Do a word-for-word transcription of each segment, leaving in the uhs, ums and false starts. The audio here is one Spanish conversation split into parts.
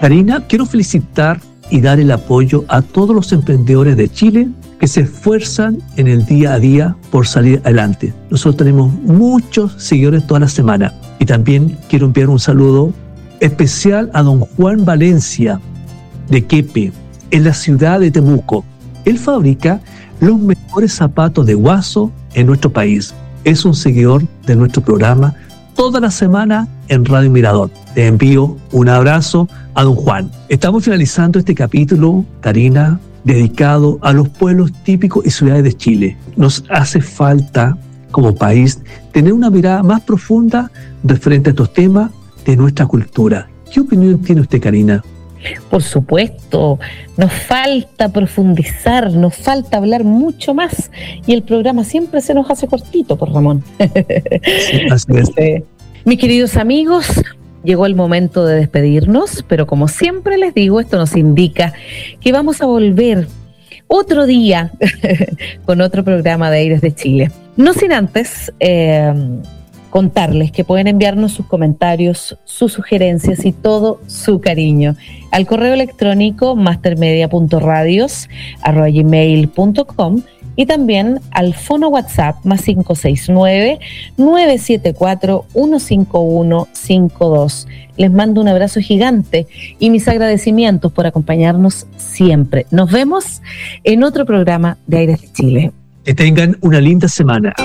Karina, quiero felicitar y dar el apoyo a todos los emprendedores de Chile que se esfuerzan en el día a día por salir adelante. Nosotros tenemos muchos seguidores toda la semana. Y también quiero enviar un saludo especial a don Juan Valencia de Quepe, en la ciudad de Temuco. Él fabrica los mejores zapatos de guaso en nuestro país. Es un seguidor de nuestro programa toda la semana en Radio Mirador. Te envío un abrazo a don Juan. Estamos finalizando este capítulo, Karina, dedicado a los pueblos típicos y ciudades de Chile. Nos hace falta, como país, tener una mirada más profunda referente a estos temas de nuestra cultura. ¿Qué opinión tiene usted, Karina? Por supuesto, nos falta profundizar, nos falta hablar mucho más y el programa siempre se nos hace cortito, por Ramón. Sí, así es. Eh, mis queridos amigos, llegó el momento de despedirnos, pero como siempre les digo, esto nos indica que vamos a volver otro día con otro programa de Aires de Chile. No sin antes eh, contarles que pueden enviarnos sus comentarios, sus sugerencias y todo su cariño al correo electrónico mastermedia punto radios arroba gmail punto com y también al fono WhatsApp más cinco seis nueve, nueve siete cuatro, uno cinco uno cinco dos. Les mando un abrazo gigante y mis agradecimientos por acompañarnos siempre. Nos vemos en otro programa de Aires de Chile. Que tengan una linda semana.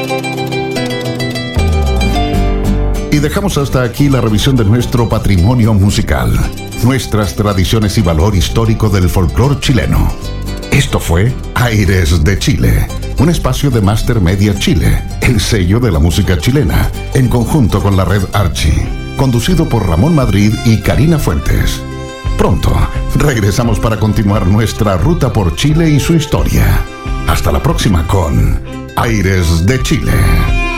Y dejamos hasta aquí la revisión de nuestro patrimonio musical, nuestras tradiciones y valor histórico del folclore chileno. Esto fue Aires de Chile, un espacio de Master Media Chile, el sello de la música chilena, en conjunto con la red Archie, conducido por Ramón Madrid y Karina Fuentes. Pronto regresamos para continuar nuestra ruta por Chile y su historia. Hasta la próxima con Aires de Chile.